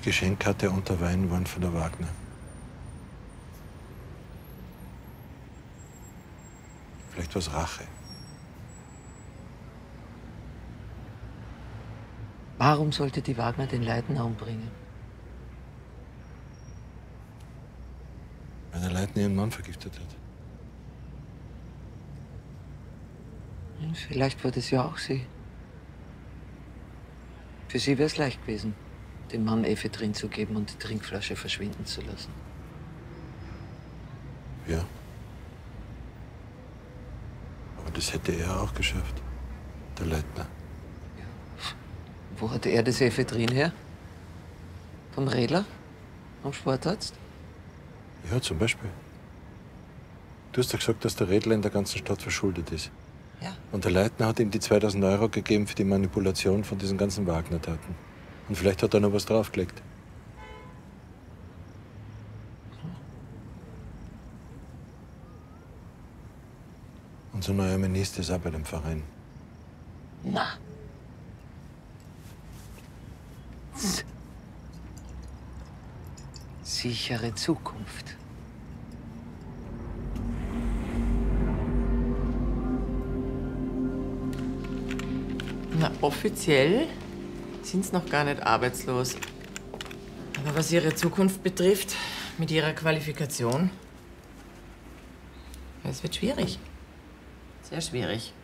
Die Geschenkkarte und der Wein waren von der Wagner. Vielleicht war es Rache. Warum sollte die Wagner den Leitner umbringen? Weil der Leitner ihren Mann vergiftet hat. Vielleicht war das ja auch sie. Für sie wäre es leicht gewesen, dem Mann Ephedrin zu geben und die Trinkflasche verschwinden zu lassen. Ja. Aber das hätte er auch geschafft, der Leitner. Wo hatte er das Ephedrin her? Vom Redler? Am Sportarzt? Ja, zum Beispiel. Du hast ja gesagt, dass der Redler in der ganzen Stadt verschuldet ist. Ja. Und der Leitner hat ihm die 2000 Euro gegeben für die Manipulation von diesen ganzen Wagner-Taten. Und vielleicht hat er noch was draufgelegt. Unser neuer Minister ist auch bei dem Verein. Na. Sichere Zukunft. Na, offiziell sind sie noch gar nicht arbeitslos. Aber was ihre Zukunft betrifft, mit ihrer Qualifikation, es wird schwierig. Sehr schwierig.